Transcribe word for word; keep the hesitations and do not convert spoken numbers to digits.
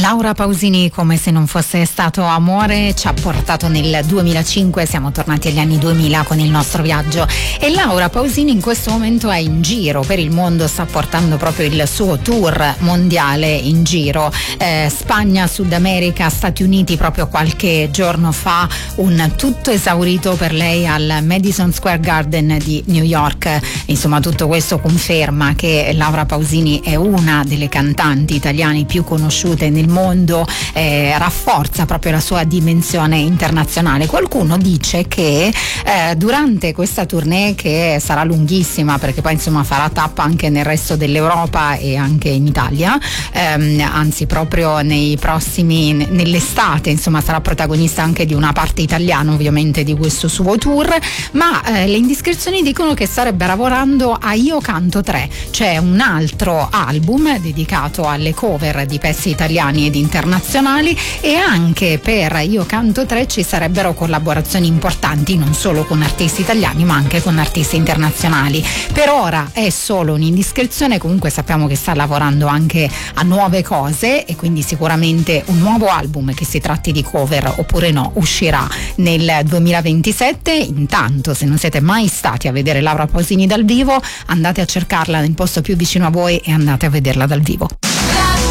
Laura Pausini, come se non fosse stato amore, ci ha portato nel duemilacinque, siamo tornati agli anni duemila con il nostro viaggio, e Laura Pausini in questo momento è in giro per il mondo, sta portando proprio il suo tour mondiale in giro, eh, Spagna, Sud America, Stati Uniti. Proprio qualche giorno fa un tutto esaurito per lei al Madison Square Garden di New York. Insomma, tutto questo conferma che Laura Pausini è una delle cantanti italiane più conosciute nel mondo, eh, rafforza proprio la sua dimensione internazionale. Qualcuno dice che eh, durante questa tournée, che sarà lunghissima perché poi insomma farà tappa anche nel resto dell'Europa e anche in Italia, ehm, anzi proprio nei prossimi, nell'estate insomma sarà protagonista anche di una parte italiana ovviamente di questo suo tour, ma eh, le indiscrezioni dicono che starebbe lavorando a Io Canto tre, cioè un altro album dedicato alle cover di pezzi italiani ed internazionali, e anche per Io Canto tre ci sarebbero collaborazioni importanti non solo con artisti italiani ma anche con artisti internazionali. Per ora è solo un'indiscrezione, comunque sappiamo che sta lavorando anche a nuove cose e quindi sicuramente un nuovo album, che si tratti di cover oppure no, uscirà nel duemilaventisette. Intanto, se non siete mai stati a vedere Laura Pausini dal vivo, andate a cercarla nel posto più vicino a voi e andate a vederla dal vivo.